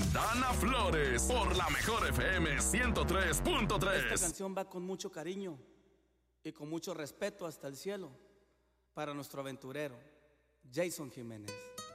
Dana Flores por la mejor FM 103.3. Esta canción va con mucho cariño y con mucho respeto hasta el cielo para nuestro aventurero Jason Jiménez.